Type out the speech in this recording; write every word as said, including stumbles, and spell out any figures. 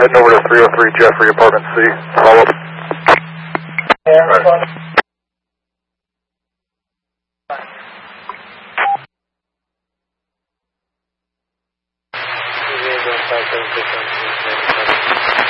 heading over to three oh three Jeffrey, apartment C. Follow up. Yeah, right. Right.